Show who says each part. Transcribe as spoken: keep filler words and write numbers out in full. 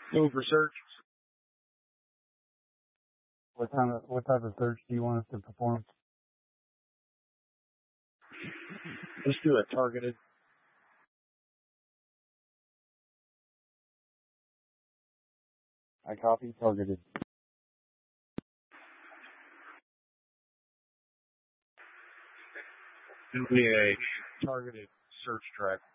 Speaker 1: Go for search.
Speaker 2: What kind of what type of search do you want us to perform?
Speaker 1: Let's do a targeted.
Speaker 2: I copy targeted.
Speaker 1: Do me a targeted search track.